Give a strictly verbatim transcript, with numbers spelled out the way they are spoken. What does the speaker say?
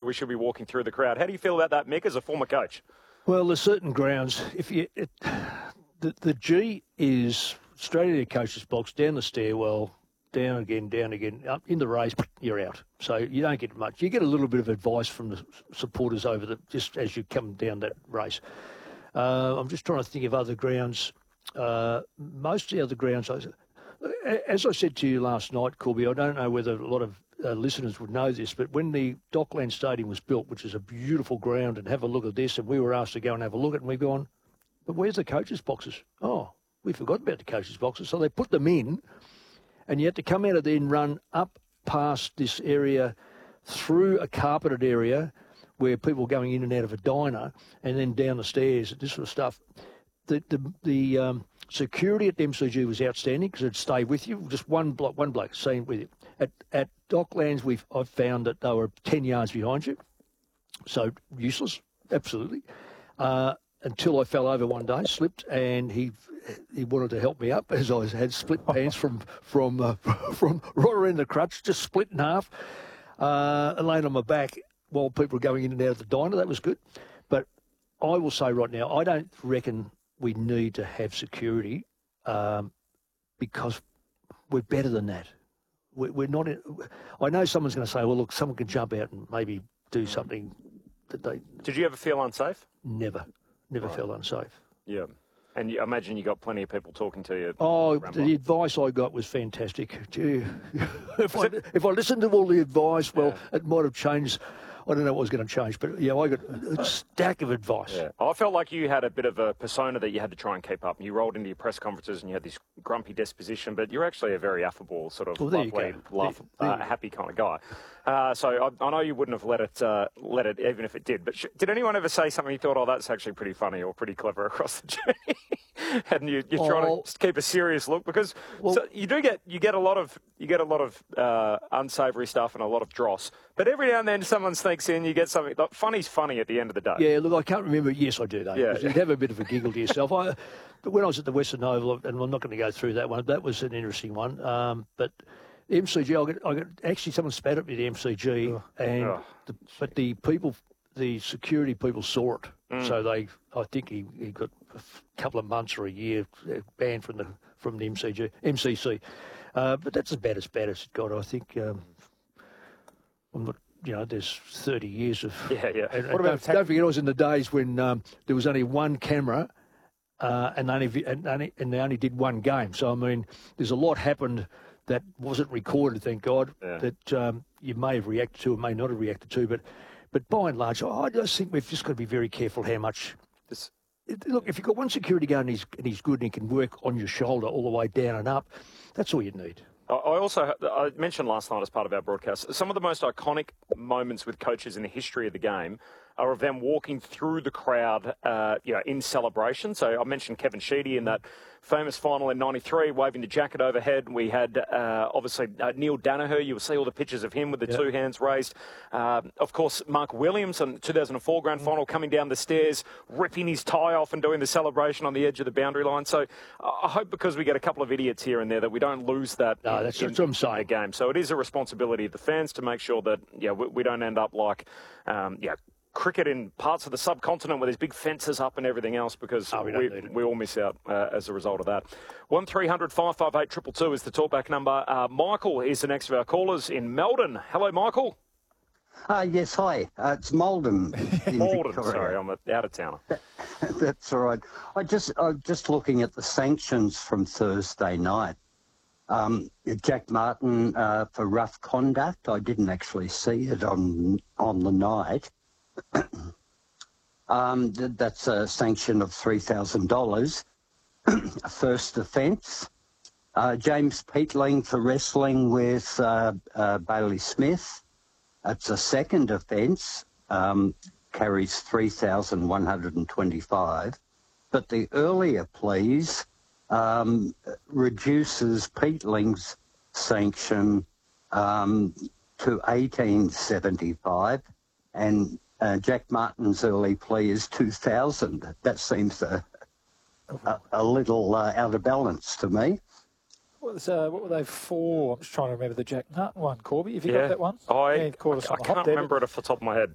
we should be walking through the crowd. How do you feel about that, Mick, as a former coach? Well, there's certain grounds. If you it, the the G is straight into the coach's box, down the stairwell, down again, down again, up in the race, you're out. So you don't get much. You get a little bit of advice from the supporters over the just as you come down that race. Uh, I'm just trying to think of other grounds. Uh, most of the other grounds, as I said to you last night, Corby, I don't know whether a lot of uh, listeners would know this, but when the Dockland Stadium was built, which is a beautiful ground, and have a look at this, and we were asked to go and have a look at it, and we've gone, but where's the coaches' boxes? Oh, we forgot about the coaches' boxes. So they put them in, and you had to come out of there and run up past this area through a carpeted area where people were going in and out of a diner, and then down the stairs, this sort of stuff. The the, the um, security at the M C G was outstanding because it'd stay with you. Just one bloke, one bloke staying with you. At at Docklands, we've I've found that they were ten yards behind you, so useless, absolutely. Uh, until I fell over one day, slipped, and he he wanted to help me up as I had split pants from from uh, from right around the crutch, just split in half, uh, and laying on my back while people were going in and out of the diner. That was good, but I will say right now, I don't reckon we need to have security um, because we're better than that. We're, we're not. In, I know someone's going to say, "Well, look, someone can jump out and maybe do something that they." Did you ever feel unsafe? Never, never Right. felt unsafe. Yeah, and you, I imagine you got plenty of people talking to you. Oh, the advice I got was fantastic. Gee, if I if I listened to all the advice, well, yeah. It might have changed. I don't know what was going to change, but yeah, I got a stack of advice. Yeah. I felt like you had a bit of a persona that you had to try and keep up. You rolled into your press conferences and you had this grumpy disposition, but you're actually a very affable, sort of well, lovely, laugh, there, there uh, happy kind of guy. Uh, so I, I know you wouldn't have let it, uh, let it, even if it did. But sh- did anyone ever say something you thought, "Oh, that's actually pretty funny" or "pretty clever" across the journey? And you, you're trying oh, to keep a serious look because well, so you do get you get a lot of you get a lot of uh, unsavoury stuff and a lot of dross. But every now and then someone sneaks in, you get something. Like, funny's funny at the end of the day. Yeah, look, I can't remember. Yes, I do, though. Yeah, you'd have a bit of a giggle to yourself. I, but when I was at the Western Oval, and I'm not going to go through that one, that was an interesting one. Um, but the M C G, I got, I got actually someone spat at me at the M C G, oh. and oh. The, but the people, the security people saw it, mm. so they, I think he, he got a couple of months or a year banned from the from the M C G, M C C. Uh, but that's about as bad as it got, I think. Um, I'm not. You know, there's thirty years of... Yeah, yeah. And, what about don't, don't forget, I was in the days when um, there was only one camera uh, and, only, and, only, and they only did one game. So, I mean, there's a lot happened that wasn't recorded, thank God, yeah. that um, you may have reacted to or may not have reacted to. But but by and large, I just think we've just got to be very careful how much... This, look, if you've got one security guard and he's, and he's good and he can work on your shoulder all the way down and up, that's all you need. I also I mentioned last night as part of our broadcast, some of the most iconic moments with coaches in the history of the game are of them walking through the crowd, uh, you know, in celebration. So I mentioned Kevin Sheedy in that famous final in ninety-three, waving the jacket overhead. We had, uh, obviously, uh, Neil Danaher. You will see all the pictures of him with the yep. two hands raised. Uh, of course, Mark Williams in the two thousand four grand final, coming down the stairs, ripping his tie off and doing the celebration on the edge of the boundary line. So I hope because we get a couple of idiots here and there that we don't lose that no, in, that's in, what I'm saying. the game. So it is a responsibility of the fans to make sure that yeah, we, we don't end up like, um, yeah, cricket in parts of the subcontinent where there's big fences up and everything else because oh, we, we, we all miss out uh, as a result of that. one three hundred five five eight two two two is the talkback number. Uh, Michael is the next of our callers in Melbourne. Hello, Michael. Uh, yes, hi. Uh, it's Malden. Malden, sorry, I'm out of town. That, that's all right. I just, I'm just looking at the sanctions from Thursday night. Um, Jack Martin uh, for rough conduct. I didn't actually see it on on the night. um, th- that's a sanction of three thousand dollars. A first offence. Uh, James Peatling for wrestling with uh, uh, Bailey Smith. That's a second offence. Um, carries three thousand one hundred twenty-five. But the earlier pleas um, reduces Peatling's sanction um, to eighteen seventy-five, and uh, Jack Martin's early plea is two thousand. That seems a, a, a little uh, out of balance to me. What, was, uh, what were they for? I'm just trying to remember the Jack Martin one, Corby. Have you yeah. got that one? I, yeah, I, I can't remember it off the top of my head.